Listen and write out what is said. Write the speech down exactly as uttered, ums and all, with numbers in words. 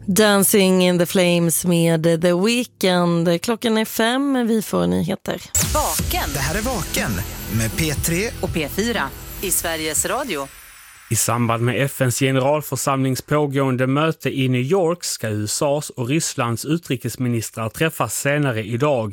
Dancing in the Flames med The Weeknd. Klockan är fem, vi får nyheter. Vaken. Det här är Vaken med P tre och P fyra i Sveriges Radio. I samband med F N:s generalförsamlings pågående möte i New York ska U S A:s och Rysslands utrikesministrar träffas senare idag.